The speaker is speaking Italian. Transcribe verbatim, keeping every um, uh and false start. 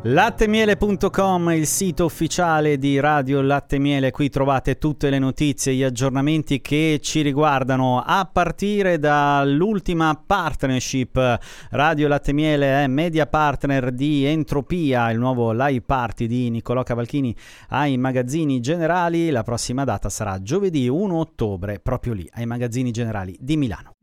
Lattemiele punto com, il sito ufficiale di Radio Latte Miele. Qui trovate tutte le notizie, gli aggiornamenti che ci riguardano, a partire dall'ultima partnership. Radio Latte Miele è media partner di Entropia, il nuovo live party di Niccolò Cavalchini ai Magazzini Generali. La prossima data sarà giovedì primo ottobre, proprio lì ai Magazzini Generali di Milano.